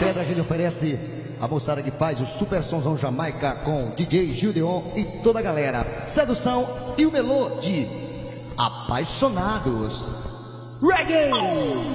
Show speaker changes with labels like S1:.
S1: Pedra a gente oferece a moçada que faz o Super Sonzão Jamaica com DJ Gildeon e toda a galera. Sedução e o melô de Apaixonados Reggae.